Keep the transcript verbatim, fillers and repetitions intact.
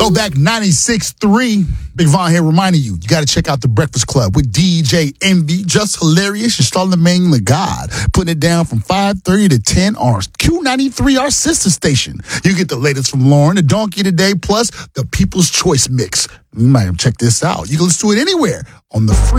Go back ninety-six point three. Big Von here reminding you, you got to check out The Breakfast Club with D J Envy. Just hilarious. You're Charlamagne the God. Putting it down from five thirty to ten on Q ninety-three, our sister station. You get the latest from Lauren, the Donkey Today, plus the People's Choice Mix. You might have checked this out. You can listen to it anywhere on the free